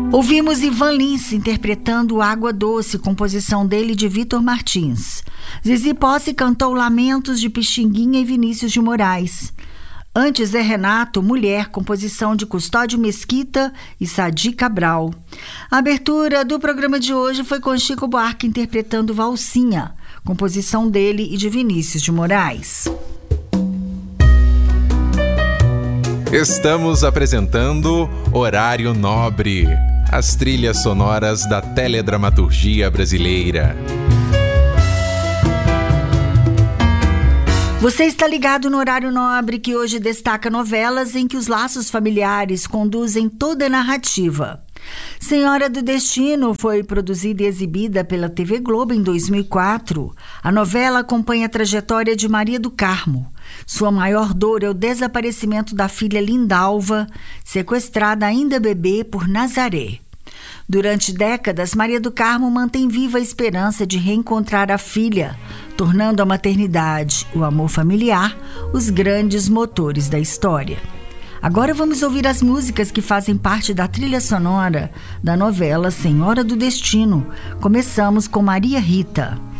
Ouvimos Ivan Lins interpretando Água Doce, composição dele e de Vitor Martins. Zizi Posse cantou Lamentos de Pixinguinha e Vinícius de Moraes. Antes é Renato, Mulher, composição de Custódio Mesquita e Sadi Cabral. A abertura do programa de hoje foi com Chico Buarque interpretando Valsinha, composição dele e de Vinícius de Moraes. Estamos apresentando Horário Nobre, as trilhas sonoras da teledramaturgia brasileira. Você está ligado no Horário Nobre, que hoje destaca novelas em que os laços familiares conduzem toda a narrativa. Senhora do Destino foi produzida e exibida pela TV Globo em 2004. A novela acompanha a trajetória de Maria do Carmo. Sua maior dor é o desaparecimento da filha Lindalva, sequestrada ainda bebê por Nazaré. Durante décadas, Maria do Carmo mantém viva a esperança de reencontrar a filha, tornando a maternidade, o amor familiar, os grandes motores da história. Agora vamos ouvir as músicas que fazem parte da trilha sonora da novela Senhora do Destino. Começamos com Maria Rita.